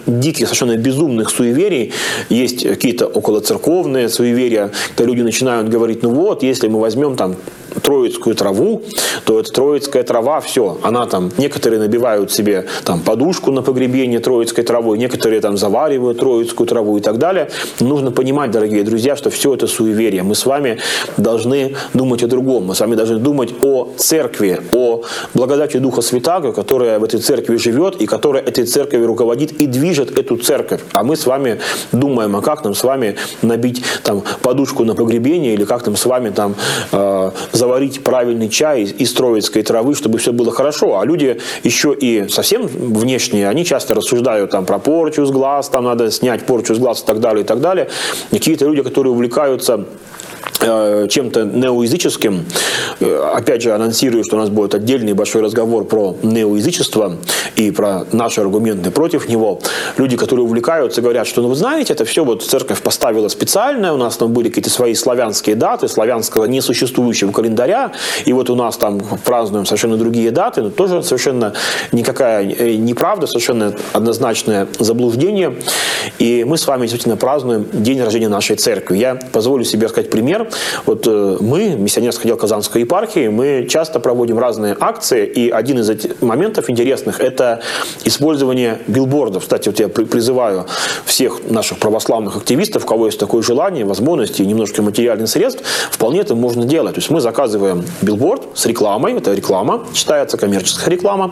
диких, совершенно безумных суеверий. Есть какие-то околоцерковные суеверия, когда люди начинают говорить, ну вот, если мы возьмем там троицкую траву, то эта троицкая трава, все, она там, некоторые набивают себе там подушку на погребение троицкой травой, некоторые там заваривают троицкую траву и так далее. Нужно понимать, дорогие друзья, что все это суеверие. Мы с вами должны думать о другом. Мы с вами должны думать о церкви, о благодати Духа Святаго, которая в этой церкви живет и которая этой церковью руководит и движет эту церковь. А мы с вами думаем, а как нам с вами набить там подушку на погребение или как нам с вами там заварить правильный чай из троицкой травы, чтобы все было хорошо. А люди еще и совсем внешние, они часто рассуждают там про порчу с глаз, там надо снять порчу с глаз и так далее, и так далее. Какие-то люди, которые увлекаются чем-то неоязыческим, опять же анонсирую, что у нас будет отдельный большой разговор про неоязычество и про наши аргументы против него. Люди, которые увлекаются, говорят, что, ну вы знаете, это все вот церковь поставила специально, у нас там были какие-то свои славянские даты, славянского несуществующего календаря, и вот у нас там празднуем совершенно другие даты, но тоже совершенно никакая неправда, совершенно однозначное заблуждение. И мы с вами действительно празднуем день рождения нашей церкви. Я позволю себе сказать пример. Вот мы, миссионерский отдел Казанской епархии, мы часто проводим разные акции, и один из этих моментов интересных – это использование билбордов. Кстати, вот я призываю всех наших православных активистов, у кого есть такое желание, возможности и немножко материальных средств, вполне это можно делать. То есть мы заказываем билборд с рекламой, это реклама, считается коммерческая реклама,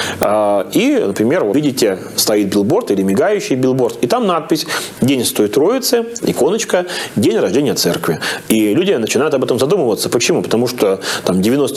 и, например, вы видите, стоит билборд или мигающий билборд, и там надпись «День Святой Троицы», иконочка «День рождения церкви». И люди начинают об этом задумываться. Почему? Потому что там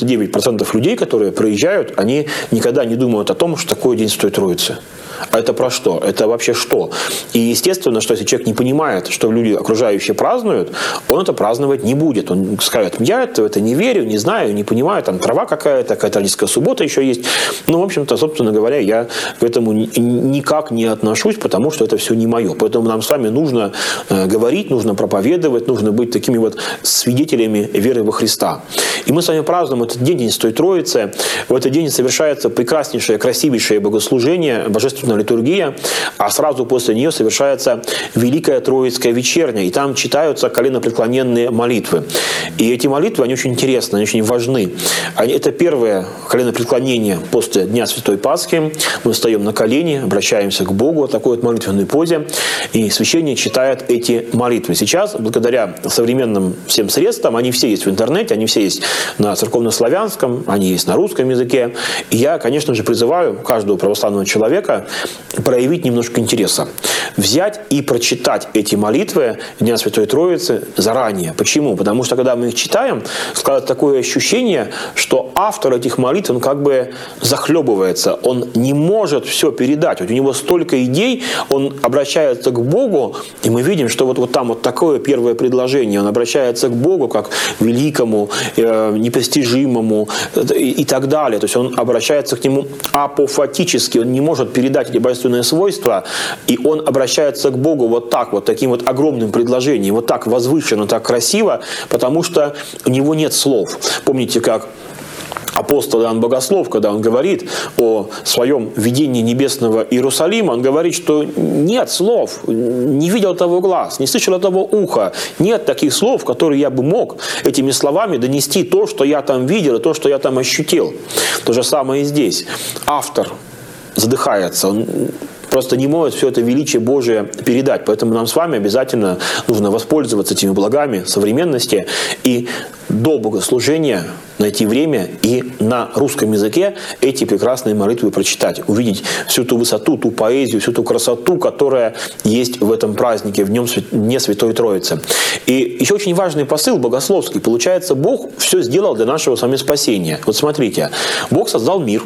99% людей, которые проезжают, они никогда не думают о том, что такое День Святой Троицы. А это про что? Это вообще что? И естественно, что если человек не понимает, что люди окружающие празднуют, он это праздновать не будет. Он скажет, я в это не верю, не знаю, не понимаю, там трава какая-то рождественская суббота еще есть. Ну, в общем-то, собственно говоря, я к этому никак не отношусь, потому что это все не мое. Поэтому нам с вами нужно говорить, нужно проповедовать, нужно быть такими вот свидетелями веры во Христа. И мы с вами празднуем этот день, День Святой Троицы. В этот день совершается прекраснейшее, красивейшее богослужение, божественная литургия, а сразу после нее совершается Великая Троицкая вечерня, и там читаются коленопреклоненные молитвы. И эти молитвы, они очень интересны, они очень важны. Это первое коленопреклонение после Дня Святой Пасхи. Мы встаем на колени, обращаемся к Богу в такой вот молитвенной позе, и священник читает эти молитвы. Сейчас, благодаря современным всем средствам, они все есть в интернете, они все есть на церковнославянском, они есть на русском языке. И я, конечно же, призываю каждого православного человека проявить немножко интереса. Взять и прочитать эти молитвы Дня Святой Троицы заранее. Почему? Потому что, когда мы их читаем, складывается такое ощущение, что автор этих молитв, он как бы захлебывается. Он не может все передать. Вот у него столько идей, он обращается к Богу, и мы видим, что вот там вот такое первое предложение. Он обращается к Богу как великому, непостижимому и так далее. То есть он обращается к нему апофатически. Он не может передать эти божественные свойства, и он обращается к Богу вот так, вот таким вот огромным предложением, вот так возвышенно, так красиво, потому что у него нет слов. Помните, как апостол Иоанн Богослов, когда он говорит о своем видении небесного Иерусалима, он говорит, что нет слов, не видел того глаз, не слышал того уха, нет таких слов, которые я бы мог этими словами донести то, что я там видел, и то, что я там ощутил. То же самое и здесь. Автор задыхается, он просто не может все это величие Божие передать. Поэтому нам с вами обязательно нужно воспользоваться этими благами современности и до богослужения найти время и на русском языке эти прекрасные молитвы прочитать, увидеть всю ту высоту, ту поэзию, всю ту красоту, которая есть в этом празднике, в Дне Святой Троицы. И еще очень важный посыл богословский. Получается, Бог все сделал для нашего с вами спасения. Вот смотрите, Бог создал мир.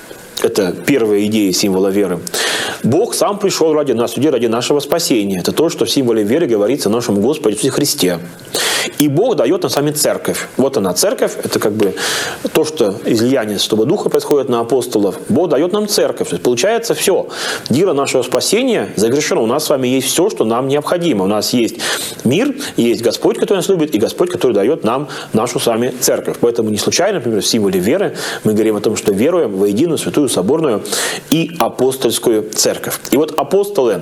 Это первая идея символа веры. Бог сам пришел ради нас, ради нашего спасения. Это то, что в символе веры говорится о нашем Господе Иисусе Христе. И Бог дает нам с вами церковь. Вот она, церковь. Это как бы то, что излияние Святого Духа происходит на апостолов. Бог дает нам церковь. То есть получается все. Дело нашего спасения завершено. У нас с вами есть все, что нам необходимо. У нас есть мир, есть Господь, который нас любит, и Господь, который дает нам нашу с вами церковь. Поэтому не случайно, например, в символе веры мы говорим о том, что веруем во единую святую соборную и апостольскую церковь. И вот апостолы